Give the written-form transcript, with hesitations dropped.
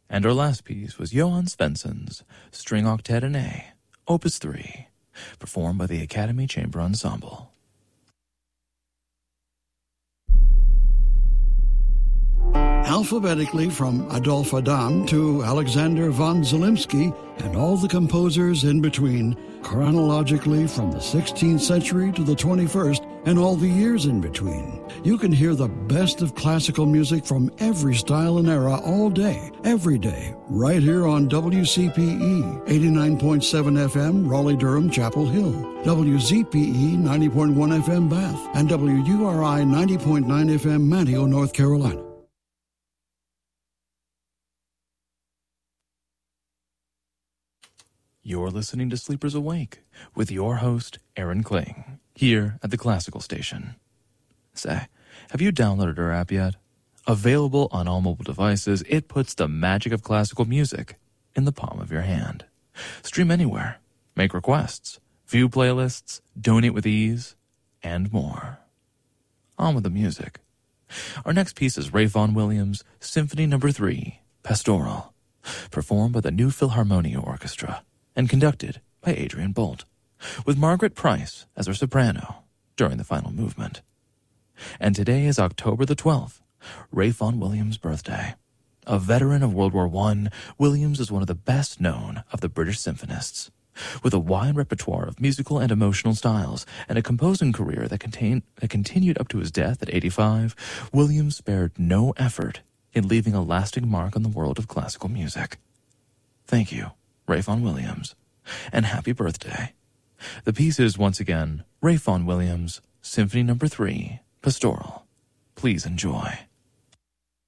And our last piece was Johann Svensson's String Octet in A, Opus 3, performed by the Academy Chamber Ensemble. Alphabetically from Adolf Adam to Alexander von Zelensky and all the composers in between, chronologically from the 16th century to the 21st and all the years in between. You can hear the best of classical music from every style and era all day, every day, right here on WCPE 89.7 FM, Raleigh-Durham, Chapel Hill, WZPE 90.1 FM, Bath, and WURI 90.9 FM, Manteo, North Carolina. You're listening to Sleepers Awake with your host, Aaron Kling, here at the Classical Station. Say, have you downloaded our app yet? Available on all mobile devices, it puts the magic of classical music in the palm of your hand. Stream anywhere, make requests, view playlists, donate with ease, and more. On with the music. Our next piece is Ray Vaughan Williams' Symphony No. 3, Pastoral, performed by the New Philharmonia Orchestra and conducted by Adrian Bolt, with Margaret Price as her soprano during the final movement. And today is October the 12th, Ray Vaughan Williams' birthday. A veteran of World War I, Williams is one of the best known of the British symphonists. With a wide repertoire of musical and emotional styles and a composing career that continued up to his death at 85, Williams spared no effort in leaving a lasting mark on the world of classical music. Thank you, Ray Vaughan Williams, and happy birthday. The piece is, once again, Ray Vaughan Williams' Symphony No. 3, Pastoral. Please enjoy.